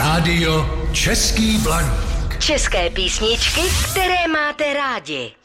Rádio Český Blaník. České písničky, které máte rádi.